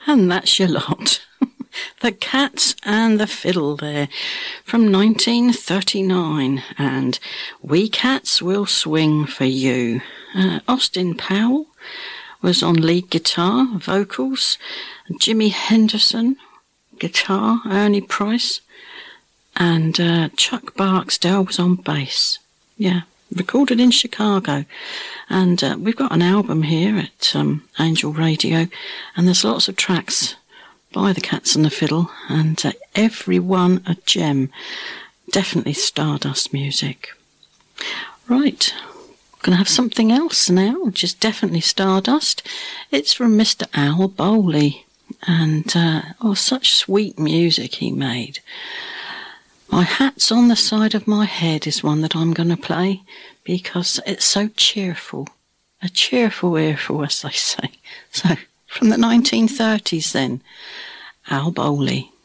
And that's your lot. The Cats and the Fiddle there from 1939. And We Cats Will Swing for You. Austin Powell was on lead guitar, vocals. Jimmy Henderson, guitar, Ernie Price. And Chuck Barksdale was on bass. Yeah, recorded in Chicago. And we've got an album here at Angel Radio, and there's lots of tracks by the Cats and the Fiddle, and every one a gem. Definitely Stardust music. Right, gonna have something else now, which is definitely Stardust. It's from Mr. Al Bowley, and such sweet music he made. My Hat's on the Side of My Head is one that I'm going to play because it's so cheerful. A cheerful earful, as they say. So, from the 1930s then, Al Bowley.